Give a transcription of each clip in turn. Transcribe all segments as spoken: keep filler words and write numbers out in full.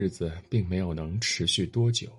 日子并没有能持续多久。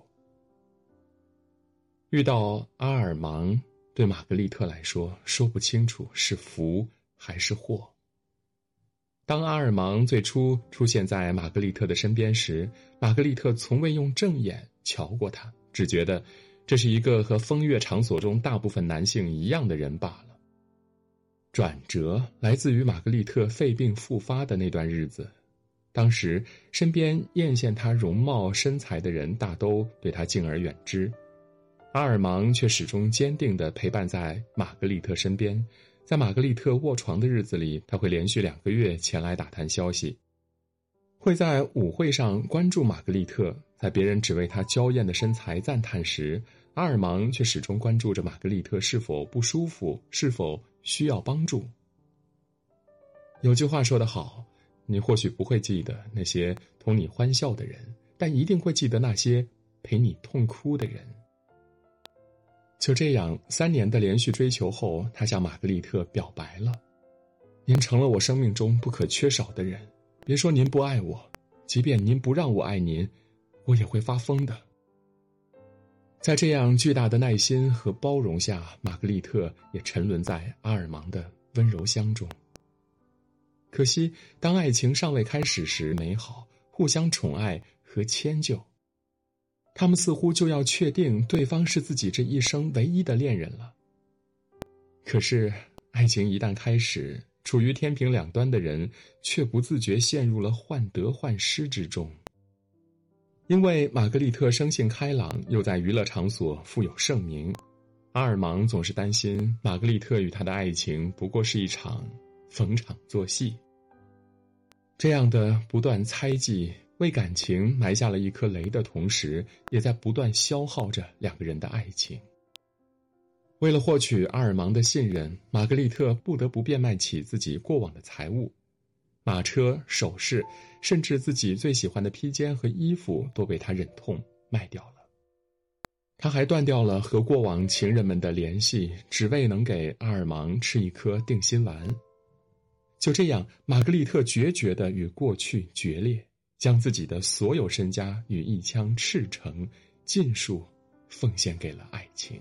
遇到阿尔芒，对玛格丽特来说，说不清楚是福还是祸。当阿尔芒最初出现在玛格丽特的身边时，玛格丽特从未用正眼瞧过他，只觉得这是一个和风月场所中大部分男性一样的人罢了。转折来自于玛格丽特肺病复发的那段日子，当时身边艳羡她容貌身材的人大都对她敬而远之，阿尔芒却始终坚定地陪伴在玛格丽特身边。在玛格丽特卧床的日子里，他会连续两个月前来打探消息，会在舞会上关注玛格丽特。在别人只为她娇艳的身材赞叹时，阿尔芒却始终关注着玛格丽特是否不舒服，是否需要帮助。有句话说得好，你或许不会记得那些同你欢笑的人，但一定会记得那些陪你痛哭的人。就这样，三年的连续追求后，他向玛格丽特表白了：您成了我生命中不可缺少的人，别说您不爱我，即便您不让我爱您，我也会发疯的。在这样巨大的耐心和包容下，玛格丽特也沉沦在阿尔芒的温柔乡中。可惜，当爱情尚未开始时，美好、互相宠爱和迁就，他们似乎就要确定对方是自己这一生唯一的恋人了。可是，爱情一旦开始，处于天平两端的人却不自觉陷入了患得患失之中。因为玛格丽特生性开朗，又在娱乐场所富有盛名，阿尔芒总是担心玛格丽特与他的爱情不过是一场逢场作戏。这样的不断猜忌，为感情埋下了一颗雷的同时，也在不断消耗着两个人的爱情。为了获取阿尔芒的信任，玛格丽特不得不变卖起自己过往的财物，马车、首饰，甚至自己最喜欢的披肩和衣服都被他忍痛卖掉了。他还断掉了和过往情人们的联系，只为能给阿尔芒吃一颗定心丸。就这样，玛格丽特决绝地与过去决裂，将自己的所有身家与一腔赤诚尽数奉献给了爱情。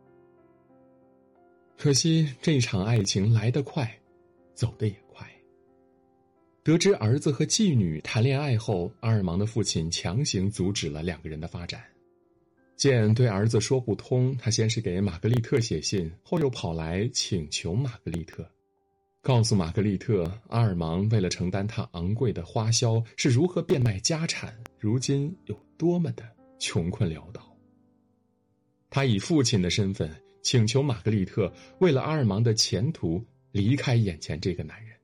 可惜这一场爱情来得快，走得也快。得知儿子和妓女谈恋爱后，阿尔芒的父亲强行阻止了两个人的发展。见对儿子说不通，他先是给玛格丽特写信，后又跑来请求玛格丽特，告诉玛格丽特，阿尔芒为了承担他昂贵的花销是如何变卖家产，如今有多么的穷困潦倒。他以父亲的身份请求玛格丽特为了阿尔芒的前途离开眼前这个男人。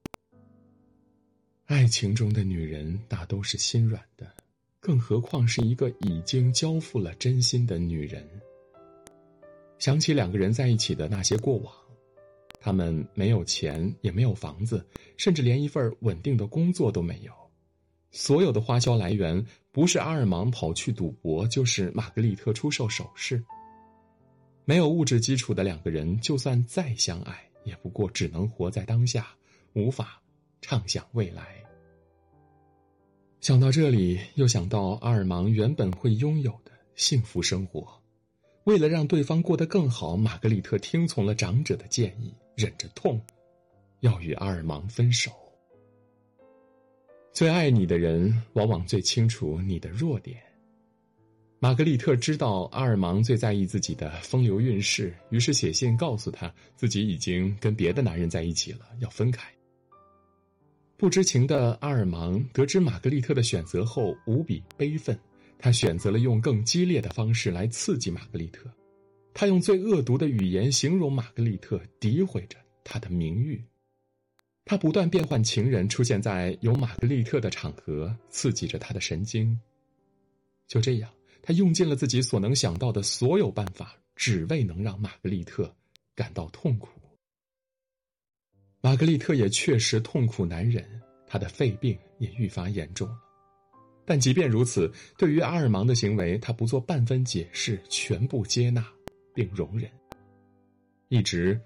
爱情中的女人大都是心软的，更何况是一个已经交付了真心的女人。想起两个人在一起的那些过往，他们没有钱，也没有房子，甚至连一份稳定的工作都没有。所有的花销来源不是阿尔芒跑去赌博，就是玛格丽特出售首饰。没有物质基础的两个人，就算再相爱，也不过只能活在当下，无法畅想未来。想到这里，又想到阿尔芒原本会拥有的幸福生活。为了让对方过得更好，玛格丽特听从了长者的建议，忍着痛要与阿尔芒分手。最爱你的人往往最清楚你的弱点。玛格丽特知道阿尔芒最在意自己的风流韵事，于是写信告诉他自己已经跟别的男人在一起了，要分开。不知情的阿尔芒得知玛格丽特的选择后无比悲愤，他选择了用更激烈的方式来刺激玛格丽特。他用最恶毒的语言形容玛格丽特，诋毁着她的名誉。他不断变换情人，出现在有玛格丽特的场合，刺激着他的神经。就这样，他用尽了自己所能想到的所有办法，只为能让玛格丽特感到痛苦。玛格丽特也确实痛苦难忍，她的肺病也愈发严重了。但即便如此，对于阿尔芒的行为，他不做半分解释，全部接纳并容忍，一直